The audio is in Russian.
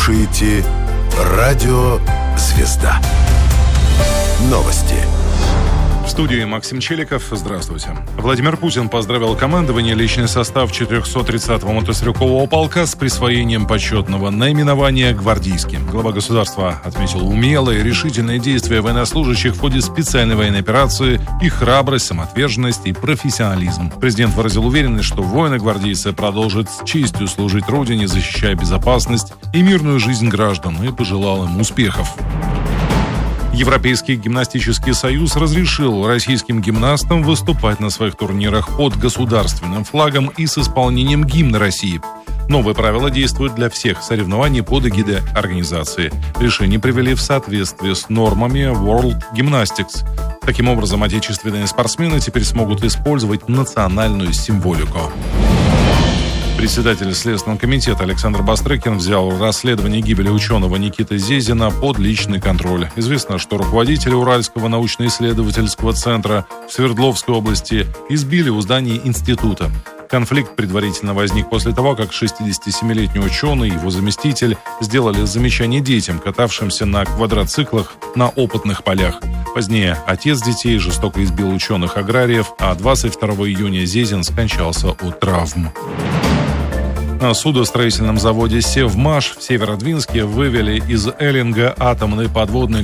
слушаете «Радио Звезда». Новости. В студии Максим Челиков. Здравствуйте. Владимир Путин поздравил командование, личный состав 430-го мотострелкового полка с присвоением почетного наименования «Гвардейский». Глава государства отметил умелые, решительные действия военнослужащих в ходе специальной военной операции, их храбрость, самоотверженность и профессионализм. Президент выразил уверенность, что воины-гвардейцы продолжат с честью служить Родине, защищая безопасность и мирную жизнь граждан, и пожелал им успехов. Европейский гимнастический союз разрешил российским гимнастам выступать на своих турнирах под государственным флагом и с исполнением гимна России. Новые правила действуют для всех соревнований под эгидой организации. Решения привели в соответствие с нормами World Gymnastics. Таким образом, отечественные спортсмены теперь смогут использовать национальную символику. Председатель Следственного комитета Александр Бастрыкин взял расследование гибели ученого Никиты Зезина под личный контроль. Известно, что руководители Уральского научно-исследовательского центра в Свердловской области избили у здания института. Конфликт предварительно возник после того, как 67-летний ученый и его заместитель сделали замечание детям, катавшимся на квадроциклах на опытных полях. Позднее отец детей жестоко избил ученых-аграриев, а 22 июня Зезин скончался от травм. На судостроительном заводе «Севмаш» в Северодвинске вывели из Эллинга атомный подводный